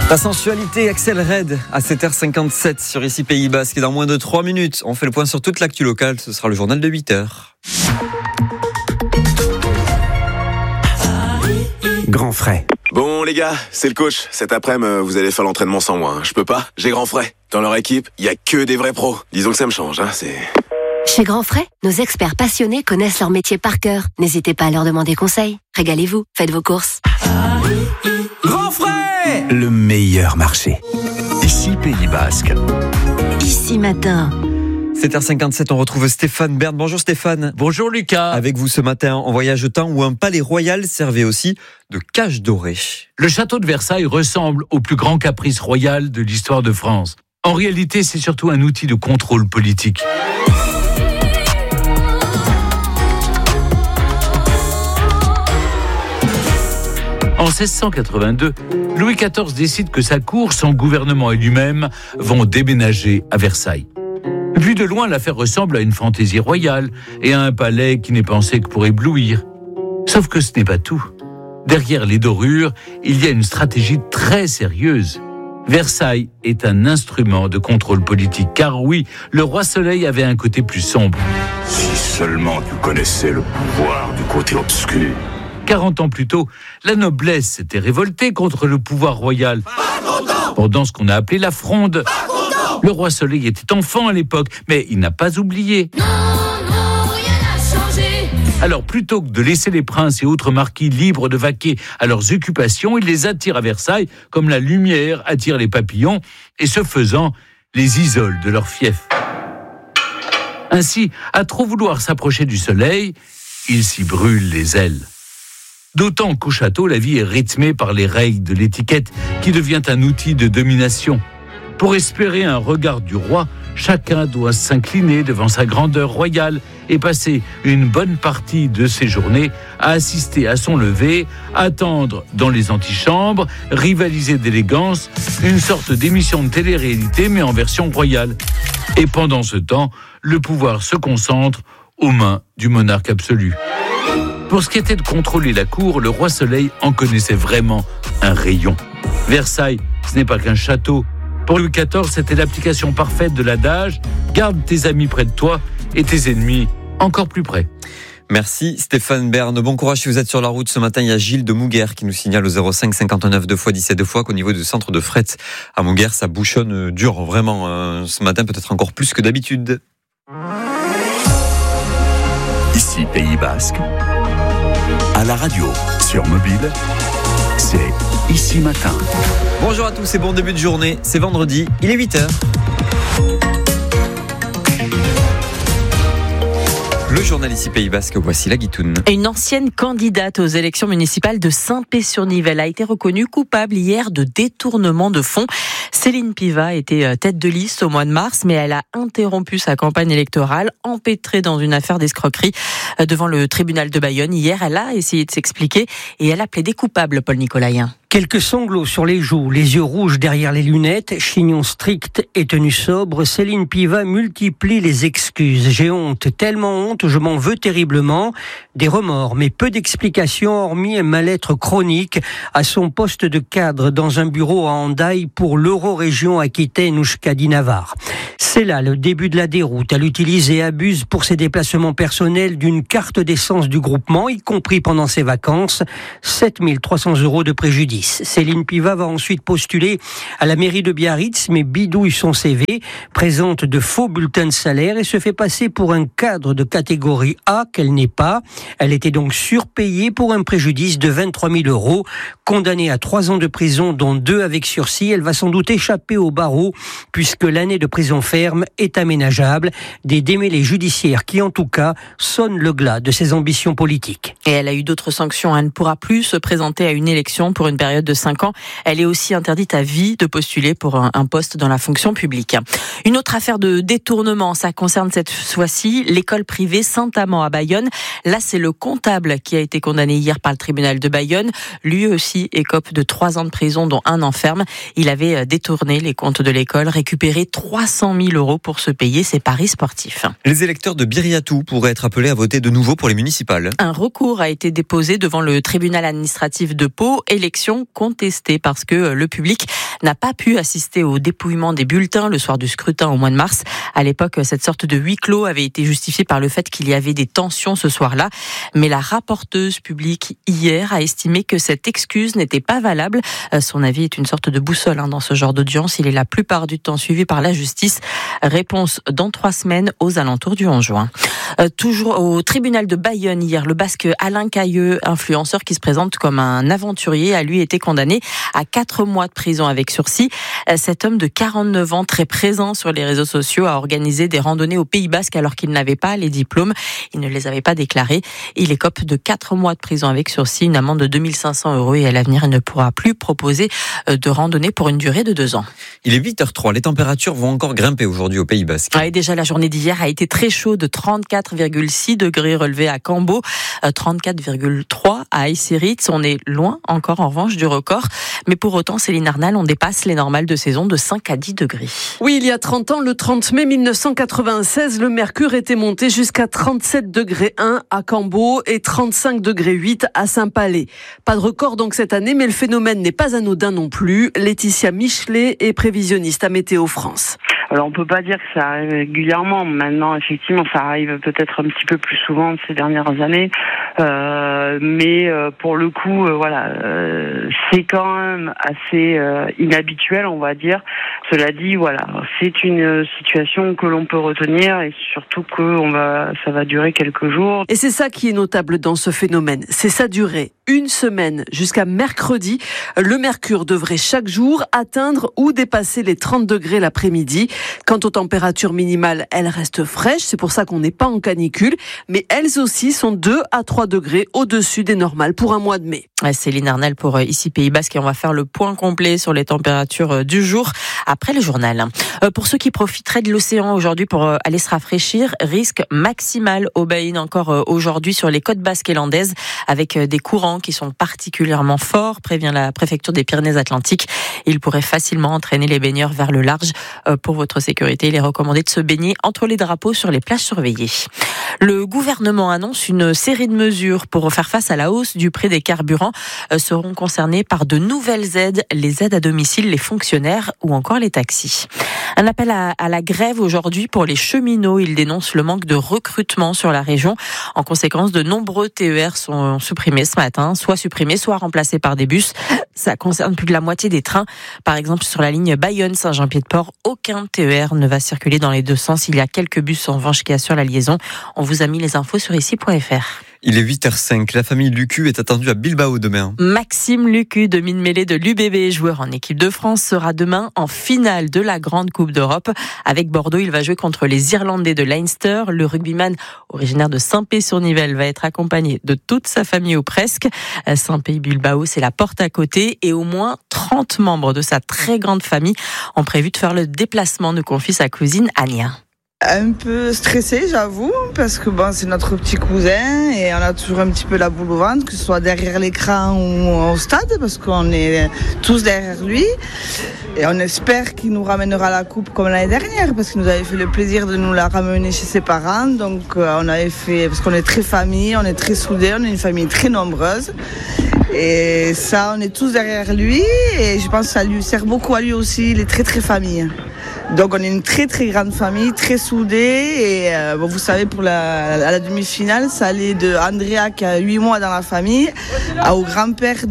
La sensualité, Axel Red à 7h57 sur ici Pays Basque. Et dans moins de 3 minutes, on fait le point sur toute l'actu locale. Ce sera le journal de 8h. Grand frais. Bon les gars, c'est le coach. Cet après-midi, vous allez faire l'entraînement sans moi. Je peux pas, j'ai grand frais. Dans leur équipe, il y a que des vrais pros. Disons que ça me change, c'est... Chez Grand Frais, nos experts passionnés connaissent leur métier par cœur. N'hésitez pas à leur demander conseil. Régalez-vous, faites vos courses. Grand frais, le meilleur marché. Ici Pays Basque. Ici matin. 7h57, on retrouve Stéphane Bern. Bonjour Stéphane. Bonjour Lucas. Avec vous ce matin en voyage au temps où un palais royal servait aussi de cage dorée. Le château de Versailles ressemble au plus grand caprice royal de l'histoire de France. En réalité, c'est surtout un outil de contrôle politique. En 1682, Louis XIV décide que sa cour, son gouvernement et lui-même vont déménager à Versailles. Vu de loin, l'affaire ressemble à une fantaisie royale et à un palais qui n'est pensé que pour éblouir. Sauf que ce n'est pas tout. Derrière les dorures, il y a une stratégie très sérieuse. Versailles est un instrument de contrôle politique, car oui, le roi Soleil avait un côté plus sombre. Si seulement tu connaissais le pouvoir du côté obscur. 40 ans plus tôt, la noblesse s'était révoltée contre le pouvoir royal. Pendant ce qu'on a appelé la Fronde. Le roi Soleil était enfant à l'époque, mais il n'a pas oublié. Non, rien n'a changé. Alors plutôt que de laisser les princes et autres marquis libres de vaquer à leurs occupations, il les attire à Versailles comme la lumière attire les papillons et ce faisant, les isole de leur fief. Ainsi, à trop vouloir s'approcher du soleil, il s'y brûle les ailes. D'autant qu'au château, la vie est rythmée par les règles de l'étiquette qui devient un outil de domination. Pour espérer un regard du roi, chacun doit s'incliner devant sa grandeur royale et passer une bonne partie de ses journées à assister à son lever, attendre dans les antichambres, rivaliser d'élégance, une sorte d'émission de télé-réalité mais en version royale. Et pendant ce temps, le pouvoir se concentre aux mains du monarque absolu. Pour ce qui était de contrôler la cour, le roi Soleil en connaissait vraiment un rayon. Versailles, ce n'est pas qu'un château. Pour Louis XIV, c'était l'application parfaite de l'adage « Garde tes amis près de toi et tes ennemis encore plus près ». Merci Stéphane Bern. Bon courage si vous êtes sur la route. Ce matin, il y a Gilles de Mouguer qui nous signale au 05 59 2x17 qu'au niveau du centre de fret à Mouguer, ça bouchonne dur, vraiment. Ce matin, peut-être encore plus que d'habitude. Ici Pays Basque. À la radio, sur mobile, c'est Ici Matin. Bonjour à tous et bon début de journée. C'est vendredi, il est 8h. Le journal ici Pays Basque, voici la Guitoune. Une ancienne candidate aux élections municipales de Saint-Pé-sur-Nivelle a été reconnue coupable hier de détournement de fonds. Céline Piva était tête de liste au mois de mars, mais elle a interrompu sa campagne électorale, empêtrée dans une affaire d'escroquerie devant le tribunal de Bayonne. Hier, elle a essayé de s'expliquer et elle a plaidé coupable, Paul Nicolaïen. Quelques sanglots sur les joues, les yeux rouges derrière les lunettes, chignon strict et tenue sobre, Céline Piva multiplie les excuses. J'ai honte, tellement honte, je m'en veux terriblement. Des remords, mais peu d'explications hormis un mal-être chronique à son poste de cadre dans un bureau à Hendaye pour l'Euro-région Aquitaine-Euskadi-Navarre. C'est là le début de la déroute. Elle utilise et abuse pour ses déplacements personnels d'une carte d'essence du groupement, y compris pendant ses vacances. 7 300 € de préjudice. Céline Piva va ensuite postuler à la mairie de Biarritz, mais bidouille son CV, présente de faux bulletins de salaire et se fait passer pour un cadre de catégorie A qu'elle n'est pas. Elle était donc surpayée pour un préjudice de 23 000 €. Condamnée à 3 ans de prison, dont 2 avec sursis, elle va sans doute échapper au barreau, puisque l'année de prison ferme est aménageable. Des démêlés judiciaires qui, en tout cas, sonnent le glas de ses ambitions politiques. Et elle a eu d'autres sanctions. Elle ne pourra plus se présenter à une élection pour une période de 5 ans. Elle est aussi interdite à vie de postuler pour un poste dans la fonction publique. Une autre affaire de détournement, ça concerne cette fois-ci l'école privée Saint-Amand à Bayonne. Là, c'est le comptable qui a été condamné hier par le tribunal de Bayonne. Lui aussi écope de 3 ans de prison, dont 1 an ferme. Il avait détourné les comptes de l'école, récupéré 300 000 € pour se payer ses paris sportifs. Les électeurs de Biriatou pourraient être appelés à voter de nouveau pour les municipales. Un recours a été déposé devant le tribunal administratif de Pau. Élection contestée parce que le public n'a pas pu assister au dépouillement des bulletins le soir du scrutin au mois de mars. À l'époque, cette sorte de huis clos avait été justifiée par le fait qu'il y avait des tensions ce soir-là. Mais la rapporteuse publique hier a estimé que cette excuse n'était pas valable. Son avis est une sorte de boussole dans ce genre d'audience. Il est la plupart du temps suivi par la justice. Réponse dans 3 semaines aux alentours du 11 juin. Toujours au tribunal de Bayonne hier, le Basque Alain Cailleux, influenceur qui se présente comme un aventurier, a lui été condamné à 4 mois de prison avec sursis. Cet homme de 49 ans, très présent sur les réseaux sociaux, a organisé des randonnées au Pays Basque alors qu'il n'avait pas les diplômes. Il ne les avait pas déclarés. Il écope de 4 mois de prison avec sursis, une amende de 2 500 € et à l'avenir, il ne pourra plus proposer de randonnée pour une durée de 2 ans. Il est 8h03. Les températures vont encore grimper aujourd'hui au Pays Basque. Et déjà, la journée d'hier a été très chaude, 34,6 degrés relevés à Cambo, 34,3 à Aïssiritz. On est loin encore en revanche du record. Mais pour autant, Céline Arnal, on dépasse les normales de saison de 5 à 10 degrés. Oui, il y a 30 ans, le 30 mai 1996, le mercure était monté jusqu'à 37 degrés 1 à Cambo et 35 degrés 8 à Saint-Palais. Pas de record donc cette année, mais le phénomène n'est pas anodin non plus. Laetitia Michelet est prévisionniste à Météo France. Alors on peut pas dire que ça arrive régulièrement. Maintenant, effectivement, ça arrive peut-être un petit peu plus souvent ces dernières années. Mais pour le coup, c'est quand même assez inhabituel, on va dire. Cela dit, voilà, c'est une situation que l'on peut retenir et surtout que ça va durer quelques jours. Et c'est ça qui est notable dans ce phénomène, c'est sa durée. 1 semaine jusqu'à mercredi, le mercure devrait chaque jour atteindre ou dépasser les 30 degrés l'après-midi. Quant aux températures minimales, elles restent fraîches, c'est pour ça qu'on n'est pas en canicule, mais elles aussi sont 2 à 3 degrés au-dessus des normales pour un mois de mai. Céline Arnal pour ici Pays Basque et on va faire le point complet sur les températures du jour après le journal. Pour ceux qui profiteraient de l'océan aujourd'hui pour aller se rafraîchir, risque maximal au Baïn encore aujourd'hui sur les côtes basques et landaises avec des courants qui sont particulièrement forts, prévient la préfecture des Pyrénées-Atlantiques. Il pourrait facilement entraîner les baigneurs vers le large. Pour votre sécurité, il est recommandé de se baigner entre les drapeaux sur les plages surveillées. Le gouvernement annonce une série de mesures pour faire face à la hausse du prix des carburants. Seront concernés par de nouvelles aides, les aides à domicile, les fonctionnaires ou encore les taxis. Un appel à la grève aujourd'hui pour les cheminots. Ils dénoncent le manque de recrutement sur la région. En conséquence, de nombreux TER sont supprimés ce matin, soit supprimés, soit remplacés par des bus. Ça concerne plus de la moitié des trains. Par exemple, sur la ligne Bayonne-Saint-Jean-Pied-de-Port, aucun TER ne va circuler dans les 2 sens. Il y a quelques bus en revanche qui assurent la liaison. On vous a mis les infos sur ici.fr. Il est 8h05. La famille Lucu est attendue à Bilbao demain. Maxime Lucu, demi-mêlée de l'UBB, joueur en équipe de France, sera demain en finale de la Grande Coupe d'Europe. Avec Bordeaux, il va jouer contre les Irlandais de Leinster. Le rugbyman originaire de Saint-Pé-sur-Nivelle va être accompagné de toute sa famille ou presque. Saint-Pé-Bilbao, c'est la porte à côté et au moins 30 membres de sa très grande famille ont prévu de faire le déplacement, nous confie sa cousine Ania. Un peu stressé, j'avoue, parce que c'est notre petit cousin et on a toujours un petit peu la boule au ventre, que ce soit derrière l'écran ou au stade, parce qu'on est tous derrière lui. Et on espère qu'il nous ramènera la coupe comme l'année dernière, parce qu'il nous avait fait le plaisir de nous la ramener chez ses parents. Donc on avait fait, parce qu'on est très famille, on est très soudés, on est une famille très nombreuse. Et ça, on est tous derrière lui et je pense que ça lui sert beaucoup à lui aussi, il est très très famille. Donc on est une très très grande famille, très soudée et vous savez pour la demi-finale, ça allait de Andrea qui a 8 mois dans la famille au grand-père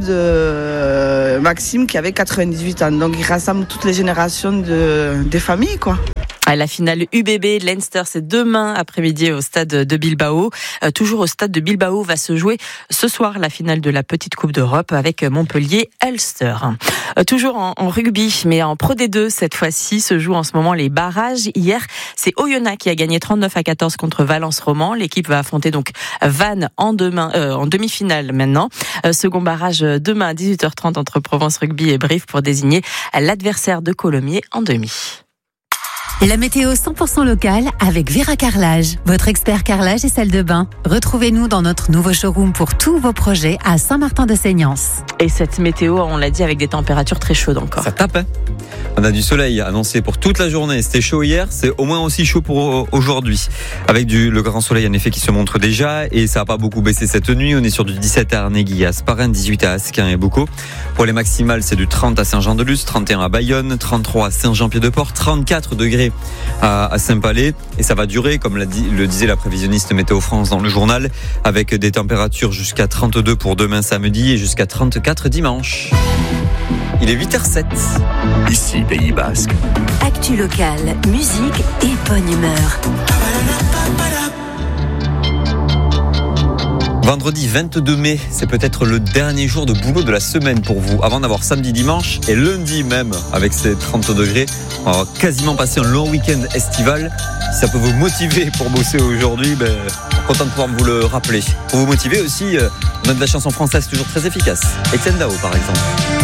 de Maxime qui avait 98 ans. Donc il rassemble toutes les générations des familles quoi. La finale UBB Leinster, c'est demain après-midi au stade de Bilbao. Toujours au stade de Bilbao va se jouer ce soir la finale de la petite Coupe d'Europe avec Montpellier-Ulster. Toujours en rugby, mais en Pro D2 cette fois-ci se jouent en ce moment les barrages. Hier, c'est Oyonnax qui a gagné 39-14 contre Valence Roman. L'équipe va affronter donc Vannes en demi-finale maintenant. Second barrage demain à 18h30 entre Provence Rugby et Brive pour désigner l'adversaire de Colomiers en demi. La météo 100% locale avec Vera Carrelage, votre expert carrelage et salle de bain. Retrouvez-nous dans notre nouveau showroom pour tous vos projets à Saint-Martin-de-Seignance. Et cette météo, on l'a dit, avec des températures très chaudes encore. Ça tape, hein. On a du soleil annoncé pour toute la journée. C'était chaud hier, c'est au moins aussi chaud pour aujourd'hui. Avec le grand soleil en effet qui se montre déjà et ça n'a pas beaucoup baissé cette nuit. On est sur du 17 à Arnegui, à Sparin, 18 à Asquin et Boucau. Pour les maximales, c'est du 30 à Saint-Jean-de-Luz, 31 à Bayonne, 33 à Saint-Jean-Pied-de-Port, 34 degrés à Saint-Palais. Et ça va durer, comme le disait la prévisionniste Météo France dans le journal, avec des températures jusqu'à 32 pour demain samedi et jusqu'à 34 dimanche. Il est 8h07. Ici, Pays Basque. Actu locale, musique et bonne humeur. Vendredi 22 mai, c'est peut-être le dernier jour de boulot de la semaine pour vous, avant d'avoir samedi, dimanche et lundi même, avec ces 30 degrés. On va quasiment passer un long week-end estival. Si ça peut vous motiver pour bosser aujourd'hui, content de pouvoir vous le rappeler. Pour vous motiver aussi, notre de la chanson française toujours très efficace. Etienne Dao, par exemple.